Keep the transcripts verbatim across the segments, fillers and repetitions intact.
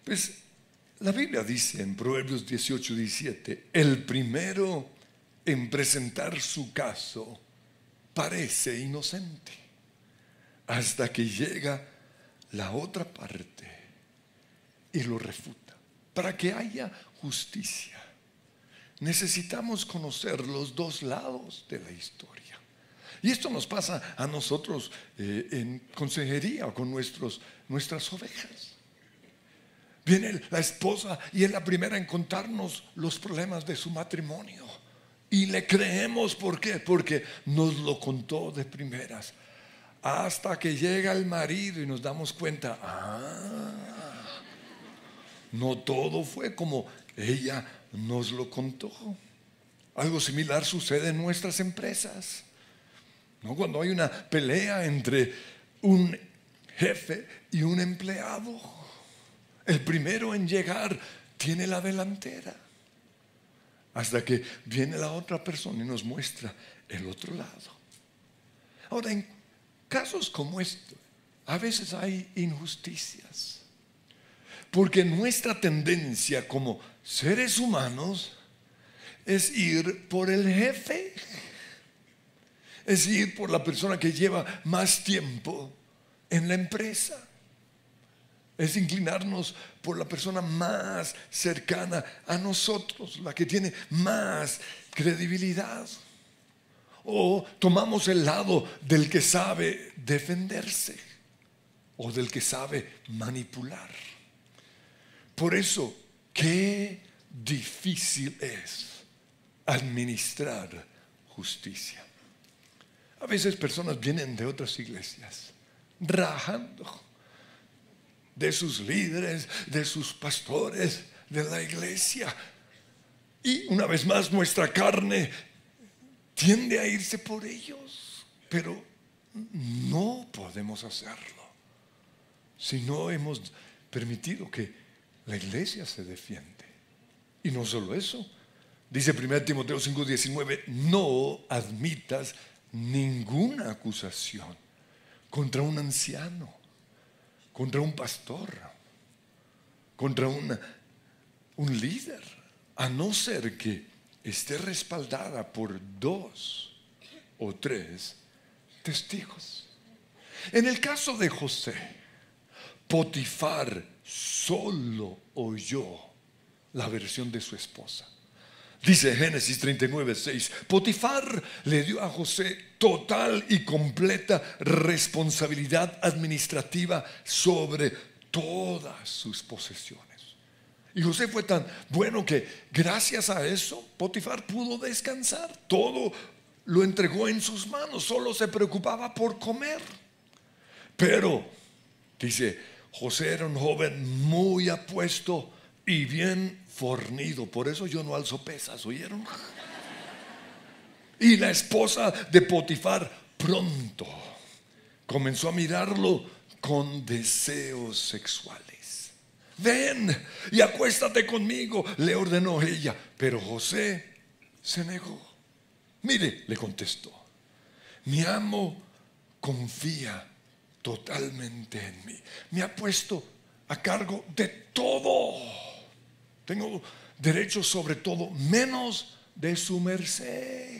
Pues la Biblia dice en Proverbios dieciocho, diecisiete, el primero en presentar su caso parece inocente hasta que llega la otra parte y lo refuta. Para que haya justicia, necesitamos conocer los dos lados de la historia. Y esto nos pasa a nosotros eh, en consejería con nuestros, nuestras ovejas. Viene la esposa y es la primera en contarnos los problemas de su matrimonio. Y le creemos, ¿por qué? Porque nos lo contó de primeras. Hasta que llega el marido y nos damos cuenta, ah, no todo fue como ella nos lo contó. Algo similar sucede en nuestras empresas, ¿no? Cuando hay una pelea entre un jefe y un empleado, el primero en llegar tiene la delantera, hasta que viene la otra persona y nos muestra el otro lado. Ahora, en casos como este, a veces hay injusticias, porque nuestra tendencia como seres humanos es ir por el jefe, es ir por la persona que lleva más tiempo en la empresa, es inclinarnos por la persona más cercana a nosotros, la que tiene más credibilidad. O tomamos el lado del que sabe defenderse o del que sabe manipular. Por eso, qué difícil es administrar justicia. A veces personas vienen de otras iglesias rajando de sus líderes, de sus pastores, de la iglesia. Y una vez más nuestra carne tiende a irse por ellos, pero no podemos hacerlo si no hemos permitido que la iglesia se defiende. Y no solo eso, dice primera Timoteo cinco diecinueve, no admitas ninguna acusación contra un anciano, contra un pastor, contra una, un líder, a no ser que esté respaldada por dos o tres testigos. En el caso de José, Potifar solo oyó la versión de su esposa. Dice Génesis treinta y nueve, seis, Potifar le dio a José total y completa responsabilidad administrativa sobre todas sus posesiones. Y José fue tan bueno que gracias a eso Potifar pudo descansar. Todo lo entregó en sus manos, solo se preocupaba por comer. Pero, dice, José era un joven muy apuesto y bien fornido. Por eso yo no alzo pesas, ¿oyeron? Y la esposa de Potifar pronto comenzó a mirarlo con deseos sexuales. Ven y acuéstate conmigo, le ordenó ella. Pero José se negó. Mire, le contestó, mi amo confía totalmente en mí. Me ha puesto a cargo de todo. Tengo derecho sobre todo, menos de su merced.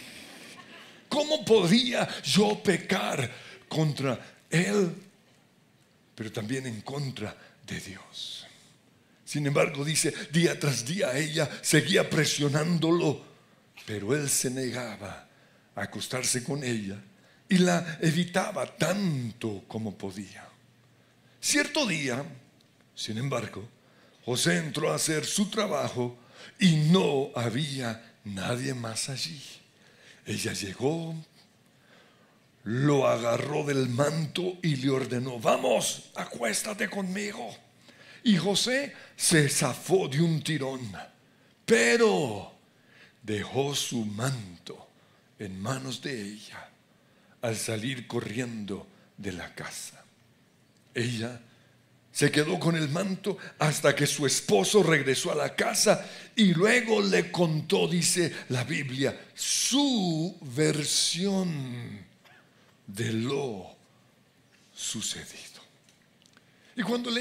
¿Cómo podía yo pecar contra él, pero también en contra de Dios? Sin embargo, dice, día tras día ella seguía presionándolo, pero él se negaba a acostarse con ella y la evitaba tanto como podía. Cierto día, sin embargo, José entró a hacer su trabajo y no había nadie más allí. Ella llegó, lo agarró del manto y le ordenó, vamos, acuéstate conmigo. Y José se zafó de un tirón, pero dejó su manto en manos de ella al salir corriendo de la casa. Ella se quedó con el manto hasta que su esposo regresó a la casa y luego le contó, dice la Biblia, su versión de lo sucedido. Y cuando le